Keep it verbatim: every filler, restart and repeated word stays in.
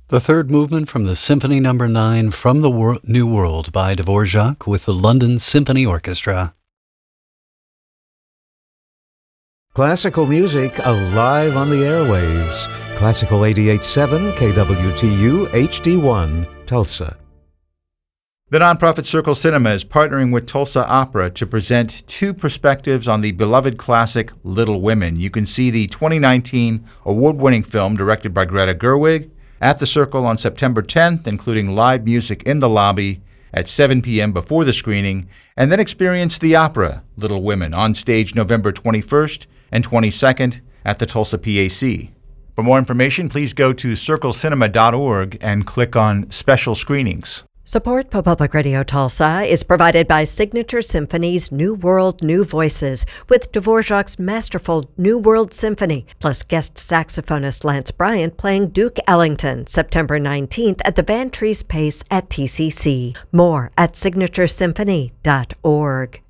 The third movement from the Symphony Number nine from the Wor- New World by Dvorak with the London Symphony Orchestra. Classical music alive on the airwaves. Classical eighty-eight point seven K W T U H D one, Tulsa. The nonprofit Circle Cinema is partnering with Tulsa Opera to present two perspectives on the beloved classic Little Women. You can see the twenty nineteen award-winning film directed by Greta Gerwig at the Circle on September tenth, including live music in the lobby at seven p.m. before the screening, and then experience the opera Little Women on stage November twenty-first and twenty-second at the Tulsa P A C. For more information, please go to circle cinema dot org and click on Special Screenings. Support for Public Radio Tulsa is provided by Signature Symphony's New World, New Voices, with Dvorak's masterful New World Symphony, plus guest saxophonist Lance Bryant playing Duke Ellington, September nineteenth at the Van Trees Pace at T C C. More at signature symphony dot org.